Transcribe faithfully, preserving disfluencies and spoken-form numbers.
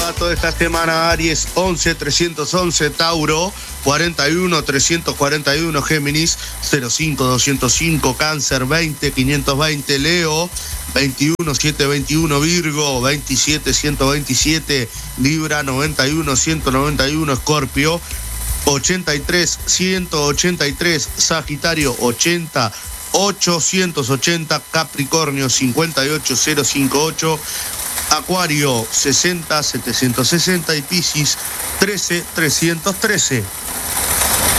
dato de esta semana: Aries once trescientos once, Tauro cuarenta y uno trescientos cuarenta y uno, Géminis cero cinco doscientos cinco, Cáncer veinte quinientos veinte, Leo veintiuno setecientos veintiuno, Virgo veintisiete ciento veintisiete, Libra noventa y uno ciento noventa y uno, Escorpio ochenta y tres ciento ochenta y tres, Sagitario ochenta ochocientos ochenta, Capricornio cincuenta y ocho mil cincuenta y ocho, Acuario sesenta setecientos sesenta y Piscis trece trescientos trece.